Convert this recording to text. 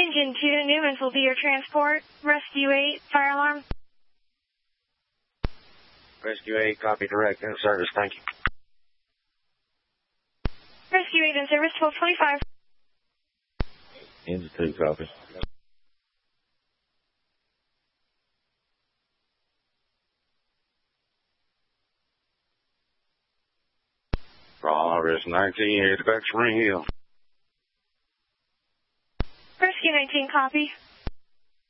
Engine 2, Newman's will be your transport. Rescue 8, fire alarm. Rescue 8, copy, direct, in service, thank you. Rescue 8 in service, 1225. Engine 2, copy. Progress 19, head back to Spring Hill. Rescue 19, copy.